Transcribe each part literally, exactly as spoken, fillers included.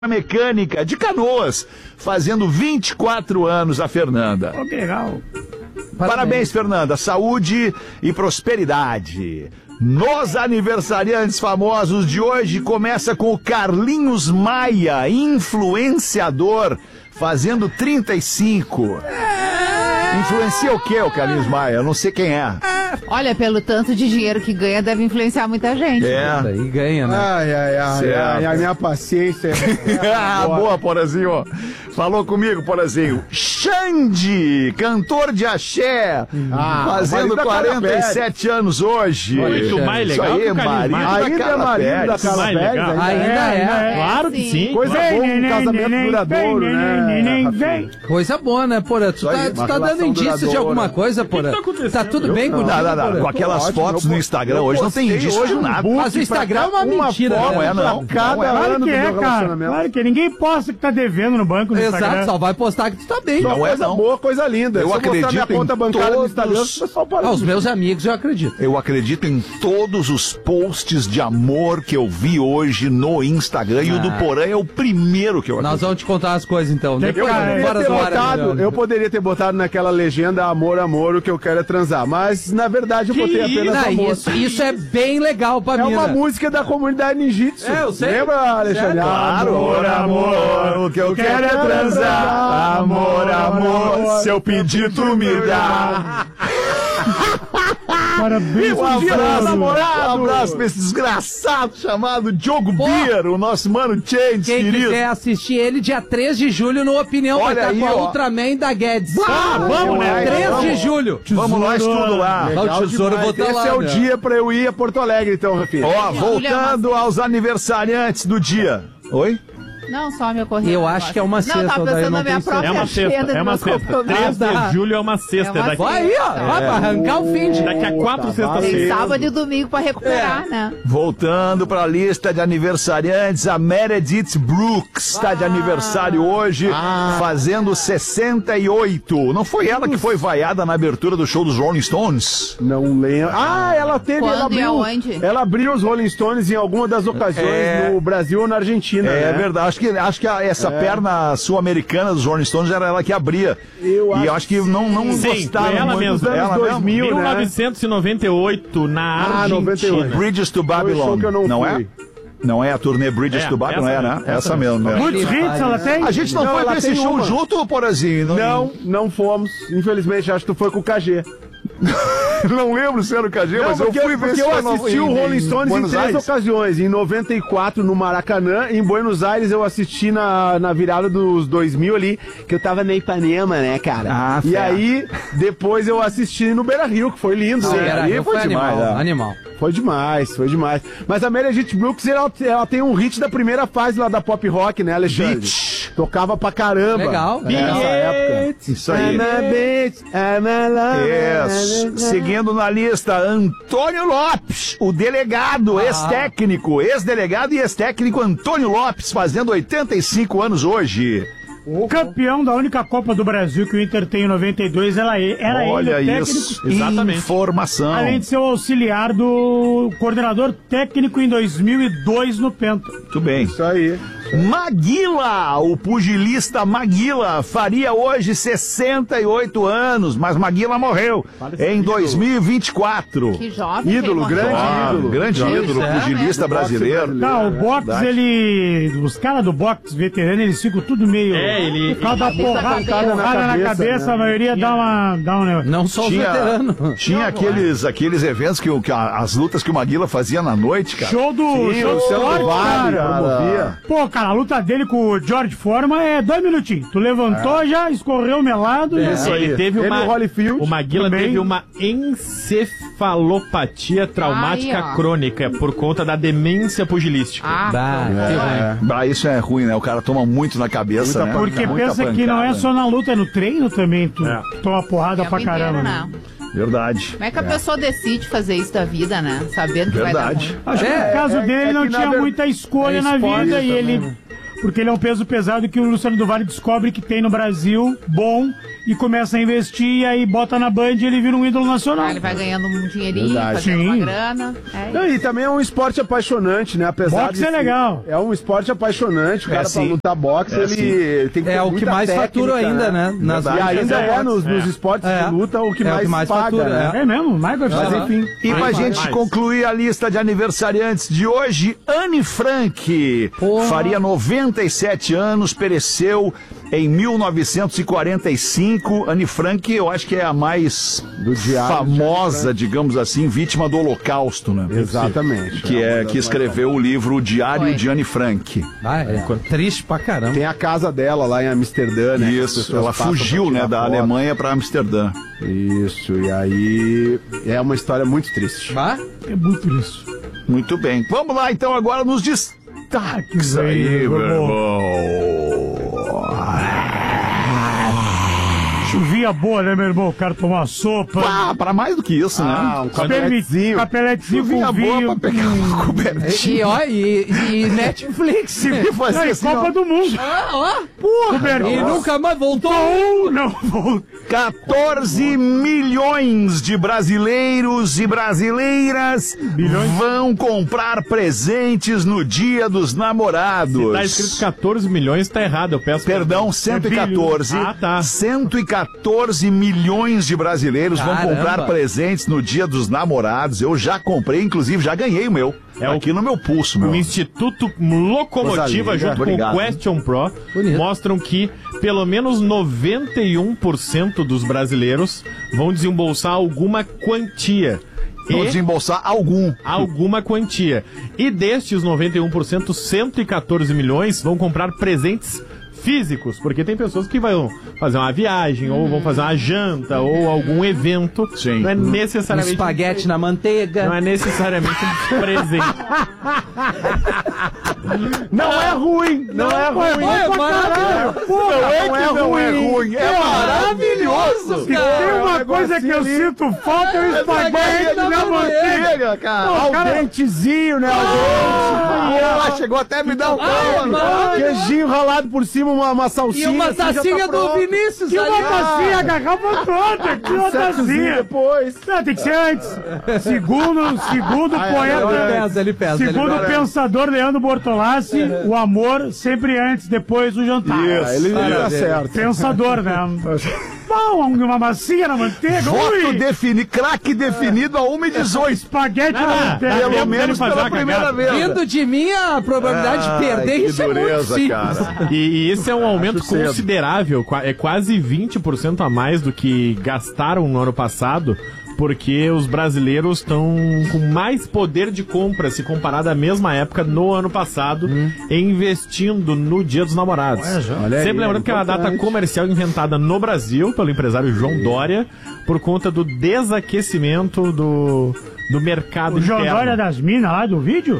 mecânica de Canoas, fazendo vinte e quatro anos a Fernanda. Oh, que legal. Parabéns, Parabéns, Fernanda. Saúde e prosperidade. Nos aniversariantes famosos de hoje, começa com o Carlinhos Maia, influenciador, fazendo trinta e cinco. Influencia o que o Carlinhos Maia? Eu não sei quem é. Olha, pelo tanto de dinheiro que ganha, deve influenciar muita gente. É. E ganha, né? Ai, ai, ai, ai, a minha paciência. É ah, boa, Porazinho. Falou comigo, Porazinho. Xande, cantor de axé, ah, fazendo quarenta e sete anos hoje. Muito mais legal. Isso aí, que o marido da ainda é marido da Carla mais Pérez. legal. Ainda é. é. Claro que sim. Coisa claro. boa, um casamento duradouro, né? Coisa boa, né, Porã? Tu tá, tu tá dando indícios de alguma coisa, Porã? Tá tudo bem contigo, Não, não, não. Porã? Com aquelas ótimo, fotos eu no po- Instagram eu hoje não tem postei indício hoje de um nada. book Mas o Instagram é uma uma mentira, foto Não é, né? não. Cada Não é. ano Claro do que meu é, cara. relacionamento. Claro que é. Ninguém posta que tá devendo no banco no Exato, Instagram. só vai postar que tu tá bem. Só Não é, coisa não. boa, coisa linda. Eu Se acredito mostrar minha em conta bancária no Instagram, todos- o pessoal para. Ah, os meus amigos eu acredito. Eu acredito em todos os posts de amor que eu vi hoje no Instagram e o do Porã é o primeiro que eu Nós acredito. vamos te contar as coisas então. Tem que Depois, ficar- Eu fora poderia, do ter ar, é botado, melhor. eu poderia ter botado naquela legenda amor, amor, o que eu quero é transar. Mas, na verdade, eu botei apenas Não, amor. isso, isso é bem legal pra É mim. uma música da comunidade ninjitsu. É, eu sei. Lembra, Alexandre? É, Claro, Amor, amor, o que eu quero é transar. Amor, amor, seu pedido me dá. Parabéns, Um abraço, namorado. um abraço pra esse desgraçado chamado Diogo Pô. Beer, o nosso mano Change, Quem querido. quiser assistir ele, dia três de julho, no Opinião, Olha vai aí, estar com a ó. Ultraman da Guedes. Ah, vamos, né? três Vamos. de julho. Vamos nós tudo lá. Lá o tesouro Demais. vou estar Esse lá, é o né? dia pra eu ir a Porto Alegre, então, Rafinha. Ó, voltando aos aniversariantes do dia. Oi? Não, só me ocorreu. Eu um acho negócio. que é uma Não, sexta, tava daí pensando não na minha tem própria É uma agenda. sexta, é do uma meu sexta. compromisso. três de julho é uma sexta. É uma daqui, Vai aí, ó. Vai pra arrancar o fim de... daqui a quatro Tá sextas Tem valendo. sábado e domingo pra recuperar, né? Voltando para a lista de aniversariantes, a Meredith Brooks está de aniversário hoje, fazendo sessenta e oito. Não foi ela que foi vaiada na abertura do show dos Rolling Stones? Não lembro. Ah, ela teve. Quando ela abriu, e aonde? ela abriu os Rolling Stones em alguma das ocasiões É. no Brasil ou na Argentina. É né? verdade, acho que, acho que a- essa perna sul-americana dos Rolling Stones era ela que abria. Eu e acho eu acho que não, não Sim, gostaram foi ela muito mesmo. dela Anos dois mil, mesmo. né? mil novecentos e noventa e oito, na Ah, Argentina. noventa e oito. Bridges to Foi o Babylon, show que eu não não fui. é? Não é a turnê Bridges É, to Babylon, essa é, né? mesmo, Essa, essa mesmo. mesmo. né? Muitos hits ela tem? A gente não, Não, foi ela pra esse tem show uma. junto, Porazinho? Não, não fomos. Infelizmente, acho que tu foi com o K G. Não lembro se era o K G, Não, mas porque, eu fui ver porque esse eu show no- assisti o em- Rolling em Stones em Buenos três Aires. ocasiões. Em noventa e quatro no Maracanã, em Buenos Aires eu assisti na, na virada dos dois mil ali, que eu tava na Ipanema, né, cara? Ah, e fé. aí, depois eu assisti no Beira Rio, que foi lindo. Sim, né? era, Ali eu foi foi demais. animal, né? animal. Foi demais, foi demais. Mas a Meredith Brooks, ela, ela tem um hit da primeira fase lá da pop rock, né, Alexandre? Beat. Tocava pra caramba. Legal. Nessa época. Isso aí. I'm a bitch, I'm a lover. Isso. Seguindo na lista, Antônio Lopes, o delegado, ex-técnico, ex-delegado e ex-técnico Antônio Lopes, fazendo oitenta e cinco anos hoje. O campeão da única Copa do Brasil que o Inter tem em noventa e dois, ela é- era Olha ele o isso, técnico. Exatamente. informação. Além de ser o auxiliar do coordenador técnico em dois mil e dois no Penta. Muito bem. Isso aí. Maguila, o pugilista Maguila, faria hoje sessenta e oito anos, mas Maguila morreu em dois mil e vinte e quatro. Que jovem. Ídolo, que ele grande morreu. Ah, ídolo. grande Pois ídolo, é, pugilista né? brasileiro. Não, o boxe, Verdade. ele. Os caras do boxe veterano, eles ficam tudo meio. É, ele- Cada ele- porrada, pancada porrada na na cabeça, cabeça, né? a maioria dá uma. Dá um negócio. Não só os veteranos. Tinha, tinha aqueles, aqueles eventos que, o- que a- as lutas que o Maguila fazia na noite, cara. Show do. Sim, show o do Celso esporte, Vale, cara. promovia. Pô, cara, a luta dele com o George Foreman é dois minutinhos. Tu levantou, já escorreu o melado. É. já- Isso aí. Ele teve Ele uma. e o Holyfield O Maguila também. teve uma encefalopatia traumática Ai, ó. crônica por conta da demência pugilística. Ah, Bah, que ruim. Bah, isso é ruim, né? O cara toma muito na cabeça, Muita né? porque Muita pensa que não é pancada. só na luta, é no treino também. Tu É. toma porrada é pra caramba. né? Verdade. Como é que a pessoa decide fazer isso da vida, né? Sabendo que vai dar Verdade. ruim. Acho que É, no caso é- dele é não que na tinha ver- muita escolha é na esporte vida e também, ele. né? Porque ele é um peso pesado que o Luciano do Vale descobre que tem no Brasil bom e começa a investir, e aí bota na Band e ele vira um ídolo nacional. Aí ele vai ganhando um dinheirinho, Verdade. fazendo Sim. uma grana. É Não, e também é um esporte apaixonante, né? Apesar Boxe de é ser- legal. É um esporte apaixonante. O cara, É, pra sim. lutar boxe, É, ele tem que ter É o que muita mais técnica, fatura ainda, né? Nas E ainda é, é, nos, é. nos esportes É. de luta o que É o mais, que mais paga, fatura, né? É mesmo, mais Mas gostado. enfim. E pra Mais, gente mais. concluir a lista de aniversariantes de hoje, Anne Frank Porra. faria noventa e sete anos, pereceu em mil novecentos e quarenta e cinco. Anne Frank, eu acho que é a mais Do diário famosa, digamos assim, vítima do Holocausto, né? Exatamente. Que, uma é, das que escreveu o livro O Diário Foi. de Anne Frank. Ah, é triste pra caramba. Tem a casa dela lá em Amsterdã, né? que as Isso, pessoas ela passam fugiu, pra né, tirar da foto. Alemanha para Amsterdã. Isso, e aí é uma história muito triste. Bah? É muito isso. Muito bem. Vamos lá, então, agora nos destaques aí, Aí, meu meu irmão. Chuvinha boa, né, meu irmão? O cara tomar sopa. Ah, para mais do que isso, Ah, um né? capeletezinho. Capeletezinho Vinha com boa vinho. pra pegar uma cobertinha. E, ó, e, e Netflix. Se me Não, fazer e assim, Copa ó, do Mundo. Ah, ó. Porra, E nunca mais voltou. Não, não vou. quatorze milhões de brasileiros e brasileiras vão comprar presentes no Dia dos Namorados. Tá escrito quatorze milhões, tá errado. Eu peço Perdão, cento e quatorze. Ah, tá. cento e quatorze milhões de brasileiros vão Caramba. comprar presentes no Dia dos Namorados. Eu já comprei, inclusive já ganhei o meu. É o- aqui no meu pulso, meu. O Instituto Locomotiva, Coisa linda. junto Obrigado. com o Question Pro, Bonito. mostram que pelo menos noventa e um por cento dos brasileiros vão desembolsar alguma quantia. Vou E desembolsar algum. alguma quantia. E destes noventa e um por cento, cento e quatorze milhões vão comprar presentes físicos, porque tem pessoas que vão fazer uma viagem, ou vão fazer uma janta, ou algum evento. Sim. Não é Um necessariamente espaguete na manteiga. Não é necessariamente um presente. Não é ruim, não, é ruim. Pô, é maravilhoso. Porra, Não é que não é ruim, é maravilhoso. se tem uma coisa que eu sinto falta é o espaguete na manteiga. cara. Ao cara- dentezinho, né? Ah, chegou até a me dar um Ai, calma. mano. Queijinho ralado por cima, uma, uma E salsinha. uma assim, já tacinha tá do pronto. Vinícius Que uma ali. tacinha, a garrafa toda, que uma Setozinho tacinha. depois. Não, tem que ser antes. Segundo, segundo Ah, é, Ele poeta, pesa, ele pesa. ele segundo o pesa. pensador Leandro Bortolassi, o amor sempre antes, depois do jantar. Ah, ele, ele tá Maravilha. certo. Pensador, né? Bom, uma massinha na manteiga, Voto ui, defini, craque definido a uma e dezoito. espaguete na Ah, manteiga. tá Pelo tempo menos dele fazer pela uma primeira cagada. vez. Vindo de mim, a probabilidade de perder que isso é muito dureza, simples. cara. E, e esse é um aumento Acho cedo. considerável, qua- é quase vinte por cento a mais do que gastaram no ano passado, porque os brasileiros estão com mais poder de compra se comparado à mesma época no ano passado, investindo no Dia dos Namorados. Olha aí, Sempre lembrando é que é uma data importante. comercial inventada no Brasil pelo empresário João Dória, por conta do desaquecimento do, do mercado O João interno. Dória das minas lá do vídeo?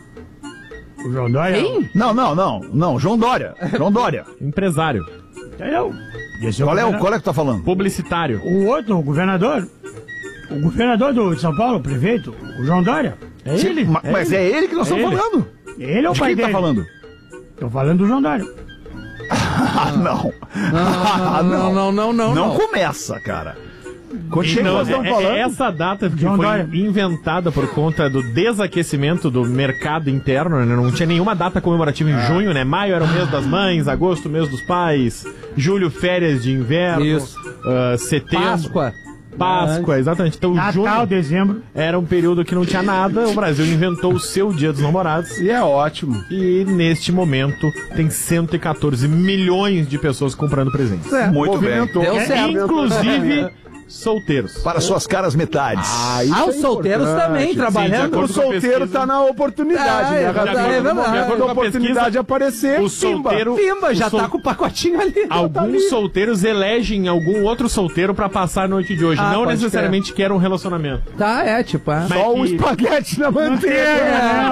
O João Dória? Quem? Não, não, não, não, João Dória. João Dória. Empresário, Eu. Esse Qual é o, governador- qual é que tu tá falando? publicitário. O outro, o governador. O governador do, de São Paulo, o prefeito, o João Dória. É ele. Ma- Mas é ele que nós estamos ele. falando. Ele é o De pai quem dele. tá falando? Tô falando do João Dória. Ah, não. Ah, Não, não, não, não, Não não. começa, cara. Continua, Então, nós estamos é- é- falando. essa data que João foi Dória. inventada por conta do desaquecimento do mercado interno, né? Não tinha nenhuma data comemorativa em junho, né? Maio era o mês das mães, agosto o mês dos pais, julho férias de inverno, Isso. ah, setembro... Páscoa. Páscoa, exatamente. Então Natal, junho dezembro. era um período que não tinha nada, o Brasil inventou o seu Dia dos Namorados. E é ótimo. E neste momento tem cento e quatorze milhões de pessoas comprando presentes. Muito bem. Movimentou. Deu certo. Inclusive solteiros. Para suas caras metades. Ah, isso Ah, os é solteiros importante. também, de trabalhando. acordo O solteiro pesquisa. tá na oportunidade, Ah, né? é verdade, Rafinha? é verdade. No momento De acordo da com a oportunidade pesquisa, de aparecer, o pimba. solteiro- Pimba, já o sol- tá com o pacotinho ali. Alguns solteiros elegem algum outro solteiro pra passar a noite de hoje. Ah, não pode necessariamente quer um relacionamento. Tá, é, tipo, é. Mas Só o que- espaguete na manteiga. É,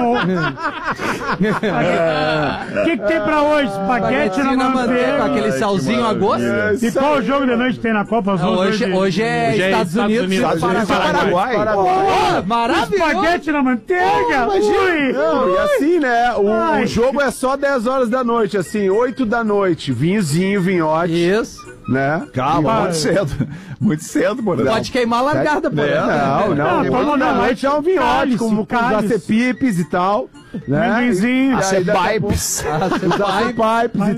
o- O que, que tem pra hoje? Espaguete na Pacotinho na manteiga, com manteiga. aquele salzinho a gosto. É, E qual o jogo de noite tem na Copa? Os Não, outros hoje, de- hoje é Hoje é Estados, Estados Unidos, Unidos, e Paraguai. Paraguai. Paraguai. Pô, maravilhoso. Espaguete na manteiga? Ui. Não, e assim, né? O, Ai. o jogo é só dez horas da noite, assim, oito da noite. Vinhozinho, vinhote, Isso. né? Calma, Vai. muito cedo. Muito cedo, Porã. Pode queimar a largada, pô. É, não, não. Ah, oito toma da na noite é um vinhote, cálice, como com os cálice. acepipes e tal. Né? Amendoinzinho. E aí, daqui a pouco- Acepipes. Os acepipes